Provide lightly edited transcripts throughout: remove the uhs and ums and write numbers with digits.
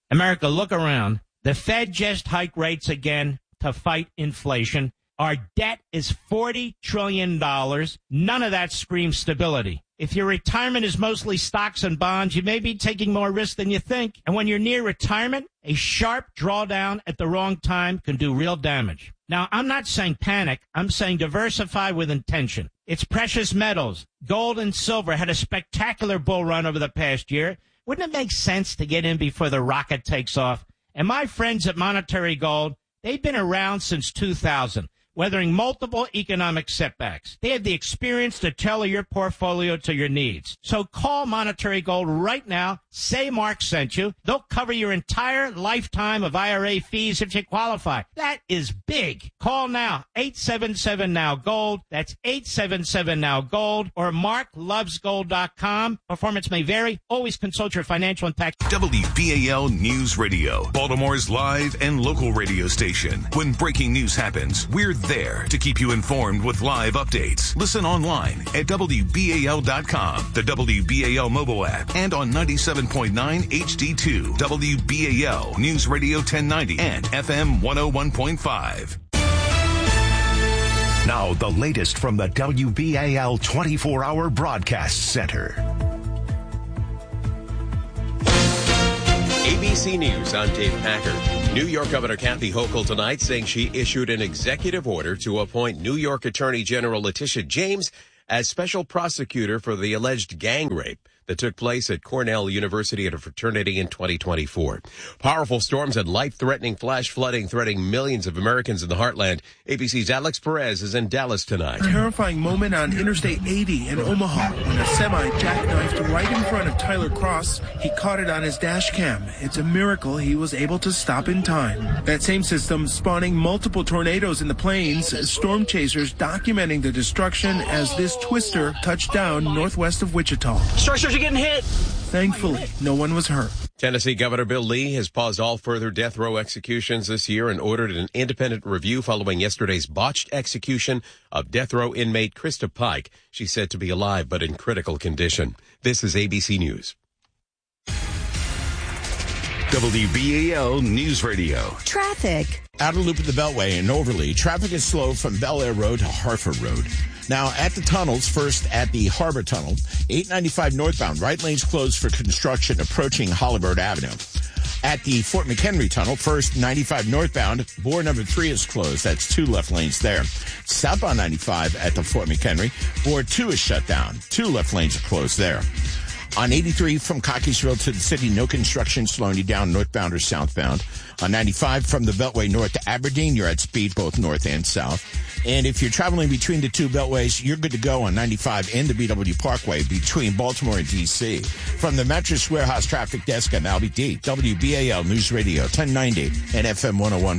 America, look around. The Fed just hiked rates again to fight inflation. Our debt is $40 trillion. None of that screams stability. If your retirement is mostly stocks and bonds, you may be taking more risk than you think. And when you're near retirement, a sharp drawdown at the wrong time can do real damage. Now, I'm not saying panic. I'm saying diversify with intention. It's precious metals. Gold and silver had a spectacular bull run over the past year. Wouldn't it make sense to get in before the rocket takes off? And my friends at Monetary Gold, they've been around since 2000. Weathering multiple economic setbacks. They have the experience to tailor your portfolio to your needs. So call Monetary Gold right now. Say Mark sent you. They'll cover your entire lifetime of IRA fees if you qualify. That is big. Call now. 877-NOW-GOLD. That's 877-NOW-GOLD or marklovesgold.com. Performance may vary. Always consult your financial and tax. WBAL News Radio, Baltimore's live and local radio station. When breaking news happens, we're there to keep you informed with live updates. Listen online at WBAL.com, the WBAL mobile app, and on 97.9 HD2, WBAL News Radio 1090 and FM 101.5. Now, the latest from the WBAL 24-hour broadcast center. ABC News, I'm Dave Packer. New York Governor Kathy Hochul tonight saying she issued an executive order to appoint New York Attorney General Letitia James as special prosecutor for the alleged gang rape that took place at Cornell University at a fraternity in 2024. Powerful storms and life-threatening flash flooding threatening millions of Americans in the heartland. ABC's Alex Perez is in Dallas tonight. Terrifying moment on Interstate 80 in Omaha when a semi jackknifed right in front of Tyler Cross. He caught it on his dash cam. It's a miracle he was able to stop in time. That same system spawning multiple tornadoes in the plains, storm chasers documenting the destruction as this twister touched down northwest of Wichita. Structures are getting hit. Thankfully, no one was hurt. Tennessee Governor Bill Lee has paused all further death row executions this year and ordered an independent review following yesterday's botched execution of death row inmate Krista Pike. She's said to be alive but in critical condition. This is ABC News. WBAL News Radio. Traffic. Outer loop of the Beltway in Overly. Traffic is slow from Bel Air Road to Hartford Road. Now, at the tunnels, first at the Harbor Tunnel, 895 northbound, right lanes closed for construction approaching Hollywood Avenue. At the Fort McHenry Tunnel, first 95 northbound, bore number 3 is closed. That's 2 left lanes there. Southbound 95 at the Fort McHenry, bore 2 is shut down. 2 left lanes are closed there. On 83 from Cockeysville to the city, no construction slowing you down northbound or southbound. On 95 from the Beltway north to Aberdeen, you're at speed both north and south. And if you're traveling between the two beltways, you're good to go on 95 and the BW Parkway between Baltimore and D.C. From the Mattress Warehouse Traffic Desk, I'm Albie D. WBAL News Radio 1090 and FM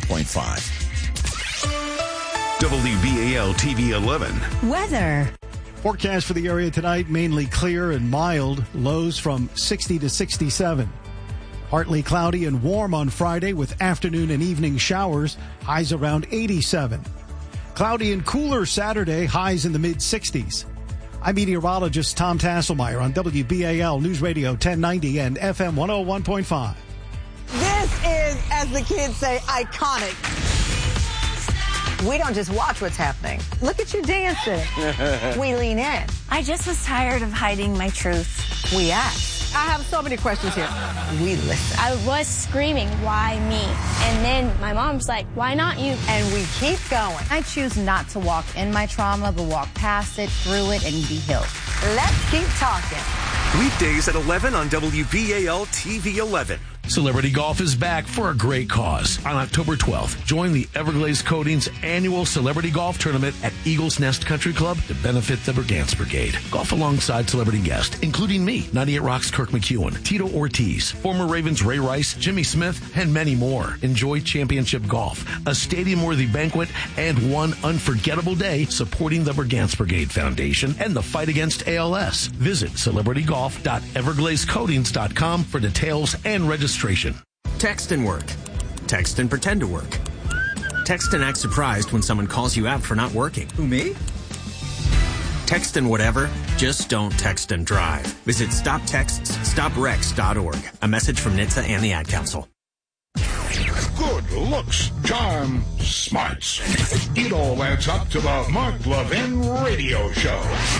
101.5. WBAL TV 11. Weather. Forecast for the area tonight, mainly clear and mild. Lows from 60 to 67. Partly cloudy and warm on Friday with afternoon and evening showers. Highs around 87. Cloudy and cooler Saturday. Highs in the mid-60s. I'm meteorologist Tom Tasselmeyer on WBAL News Radio 1090 and FM 101.5. This is, as the kids say, iconic. We don't just watch what's happening. Look at you dancing. We lean in. I just was tired of hiding my truth. We ask. I have so many questions here. We listen. I was screaming, why me? And then my mom's like, why not you? And we keep going. I choose not to walk in my trauma, but walk past it, through it, and be healed. Let's keep talking. Weekdays at 11 on WBAL TV 11. Celebrity Golf is back for a great cause. On October 12th, join the Everglades Coatings annual Celebrity Golf Tournament at Eagles Nest Country Club to benefit the Brigance Brigade. Golf alongside celebrity guests, including me, 98 Rock's Kirk McEwen, Tito Ortiz, former Ravens Ray Rice, Jimmy Smith, and many more. Enjoy championship golf, a stadium-worthy banquet, and one unforgettable day supporting the Brigance Brigade Foundation and the fight against ALS. Visit celebritygolf.evergladescoatings.com for details and registration. Text and work. Text and pretend to work. Text and act surprised when someone calls you out for not working. Who, me? Text and whatever, just don't text and drive. Visit StopTextsStopWrecks.org. A message from NHTSA and the Ad Council. good looks, charm, smarts. It all adds up to the Mark Levin Radio Show.